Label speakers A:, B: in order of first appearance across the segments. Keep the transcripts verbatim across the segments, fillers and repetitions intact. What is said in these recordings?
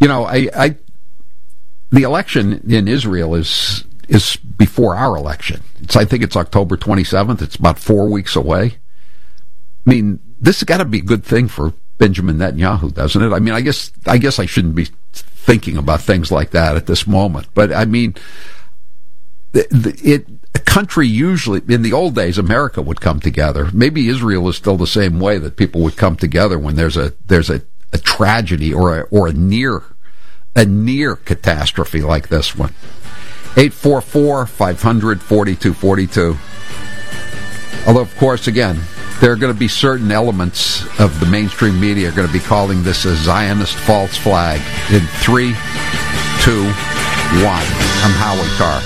A: know, I, I the election in Israel is is before our election. It's I think it's October twenty-seventh. It's about four weeks away. I mean, this has got to be a good thing for Benjamin Netanyahu, doesn't it? I mean, I guess I guess I shouldn't be thinking about things like that at this moment. But I mean, the, the, it a country usually in the old days, America would come together. Maybe Israel is still the same way, that people would come together when there's a there's a, a tragedy or a, or a near a near catastrophe like this one. eight four four, five hundred, forty-two forty-two. Although, of course, again, there are going to be certain elements of the mainstream media are going to be calling this a Zionist false flag. In three, two, one. I'm Howie Carr.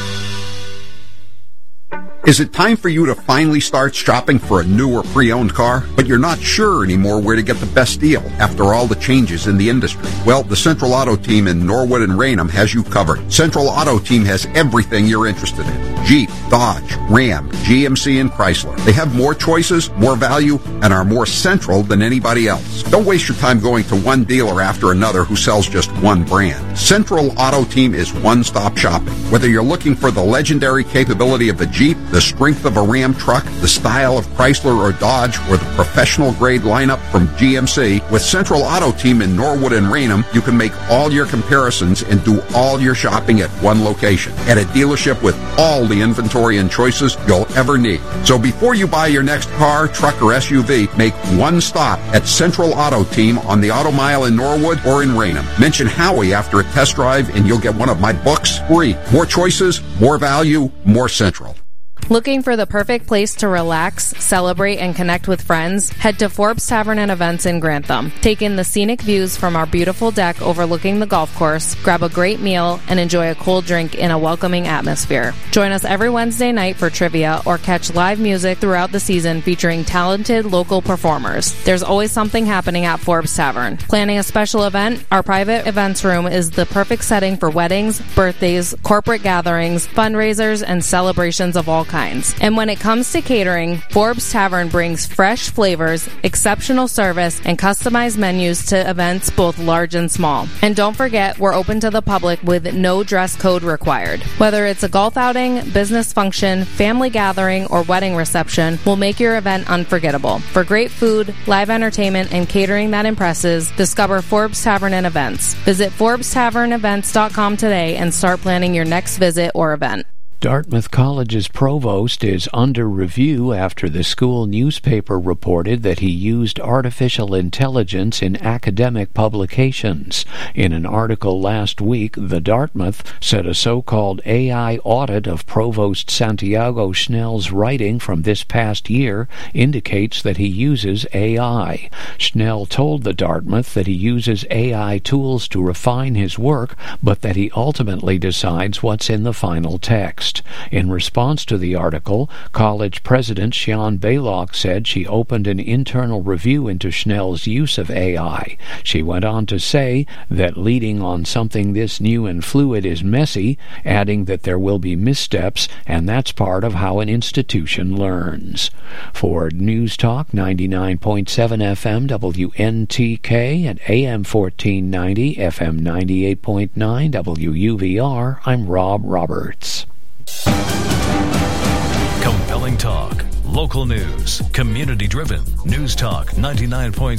B: Is it time for you to finally start shopping for a new or pre-owned car, but you're not sure anymore where to get the best deal after all the changes in the industry? Well, the Central Auto Team in Norwood and Raynham has you covered. Central Auto Team has everything you're interested in. Jeep, Dodge, Ram, G M C, and Chrysler. They have more choices, more value, and are more central than anybody else. Don't waste your time going to one dealer after another who sells just one brand. Central Auto Team is one-stop shopping. Whether you're looking for the legendary capability of a Jeep, the strength of a Ram truck, the style of Chrysler or Dodge, or the professional-grade lineup from G M C, with Central Auto Team in Norwood and Raynham, you can make all your comparisons and do all your shopping at one location, at a dealership with all the inventory and choices you'll ever need. So before you buy your next car, truck, or S U V, make one stop at Central Auto Team on the Auto Mile in Norwood or in Raynham. Mention Howie after a test drive and you'll get one of my books free. More choices, more value, more Central.
C: Looking for the perfect place to relax, celebrate, and connect with friends? Head to Forbes Tavern and Events in Grantham. Take in the scenic views from our beautiful deck overlooking the golf course, grab a great meal, and enjoy a cold drink in a welcoming atmosphere. Join us every Wednesday night for trivia or catch live music throughout the season featuring talented local performers. There's always something happening at Forbes Tavern. Planning a special event? Our private events room is the perfect setting for weddings, birthdays, corporate gatherings, fundraisers, and celebrations of all kinds. Kinds. And when it comes to catering, Forbes Tavern brings fresh flavors, exceptional service, and customized menus to events both large and small. And don't forget, we're open to the public with no dress code required. Whether it's a golf outing, business function, family gathering, or wedding reception, we'll make your event unforgettable. For great food, live entertainment, and catering that impresses, discover Forbes Tavern and Events. Visit Forbes Tavern Events dot com today and start planning your next visit or event.
D: Dartmouth College's provost is under review after the school newspaper reported that he used artificial intelligence in academic publications. In an article last week, the Dartmouth said a so-called A I audit of Provost Santiago Schnell's writing from this past year indicates that he uses A I. Schnell told the Dartmouth that he uses A I tools to refine his work, but that he ultimately decides what's in the final text. In response to the article, college president Sian Baylock said she opened an internal review into Schnell's use of A I. She went on to say that leading on something this new and fluid is messy, adding that there will be missteps, and that's part of how an institution learns. For News Talk ninety-nine point seven F M W N T K and A M fourteen ninety F M ninety-eight point nine W U V R, I'm Rob Roberts.
E: Compelling talk, local news, community-driven. News Talk ninety-nine point seven